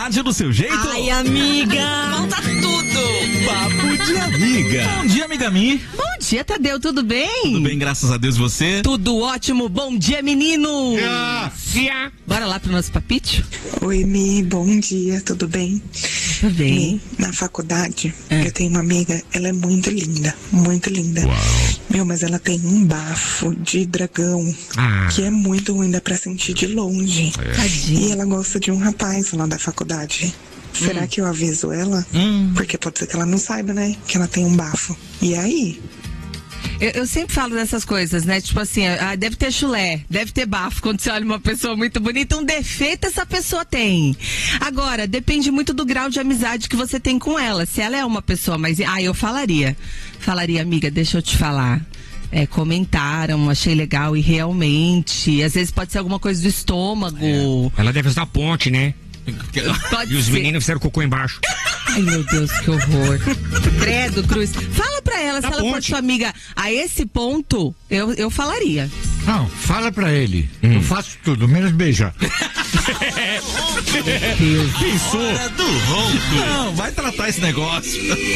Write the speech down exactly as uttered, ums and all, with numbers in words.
rádio do seu jeito? Ai, amiga! Conta tudo! Papo de amiga. Bom dia, amiga Mi. Bom dia, Tadeu, tudo bem? Tudo bem, graças a Deus, você? Tudo ótimo, bom dia, menino! Graça. Bora lá pro nosso papite? Oi, Mi, bom dia, tudo bem? Tudo bem. Mi, na faculdade, É. eu tenho uma amiga, ela é muito linda, muito linda. Meu, mas ela tem um bafo de dragão, Ah. que é muito ruim, dá pra sentir de longe. E Tadinha. ela gosta de um rapaz lá da faculdade. Será que eu aviso ela? Hum. Porque pode ser que ela não saiba, né? Que ela tem um bafo. E aí? Eu, eu sempre falo dessas coisas, né? Tipo assim, ah, deve ter chulé, deve ter bafo quando você olha uma pessoa muito bonita. Um defeito essa pessoa tem. Agora, depende muito do grau de amizade que você tem com ela. Se ela é uma pessoa mais... Ah, eu falaria. Falaria, amiga, deixa eu te falar. É, comentaram, achei legal e realmente... Às vezes pode ser alguma coisa do estômago. Ela deve usar ponte, né? Pode E os ser. meninos fizeram cocô embaixo. Ai, meu Deus, que horror. Credo, Cruz. Fala pra ela, Da se ela for ponte. sua amiga a esse ponto, eu, eu falaria. Não, fala pra ele. Eu faço tudo, menos beijar. Deus. Pensou? Hora do ronco. Não, vai tratar esse negócio.